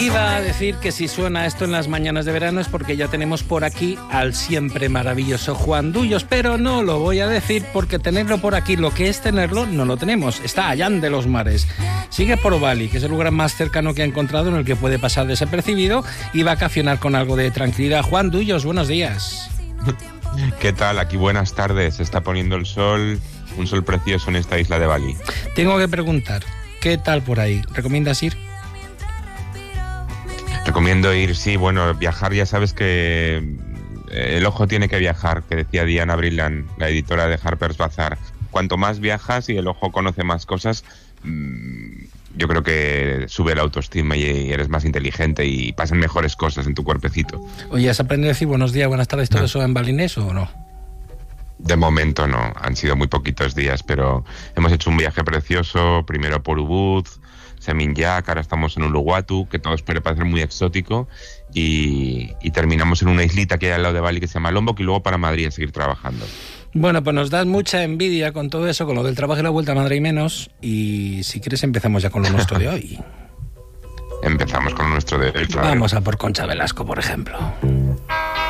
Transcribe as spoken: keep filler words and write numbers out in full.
Iba a decir que si suena esto en las mañanas de verano es porque ya tenemos por aquí al siempre maravilloso Juan Dullos, pero no lo voy a decir porque tenerlo por aquí, lo que es tenerlo, no lo tenemos. Está allá de los mares. Sigue por Bali, que es el lugar más cercano que ha encontrado en el que puede pasar desapercibido y vacacionar con algo de tranquilidad. Juan Dullos, buenos días. ¿Qué tal? Aquí buenas tardes. Se está poniendo el sol, un sol precioso en esta isla de Bali. Tengo que preguntar, ¿qué tal por ahí? ¿Recomiendas ir? Recomiendo ir, sí, bueno, viajar, ya sabes que el ojo tiene que viajar, que decía Diana Brilland, la editora de Harper's Bazaar. Cuanto más viajas y el ojo conoce más cosas, yo creo que sube la autoestima y eres más inteligente y pasan mejores cosas en tu cuerpecito. Oye, ¿has aprendido a decir buenos días, buenas tardes, todo no. eso en balinés o no? De momento no, han sido muy poquitos días, pero hemos hecho un viaje precioso, primero por Ubud, Seminyak, ahora estamos en Uluwatu, que todo puede parecer muy exótico, y, y terminamos en una islita que hay al lado de Bali que se llama Lombok y luego para Madrid a seguir trabajando. Bueno, pues nos das mucha envidia con todo eso, con lo del trabajo y la vuelta a Madrid y menos, y si quieres empezamos ya con lo nuestro de hoy. Empezamos con lo nuestro de hoy. Vamos a por Concha Velasco, por ejemplo.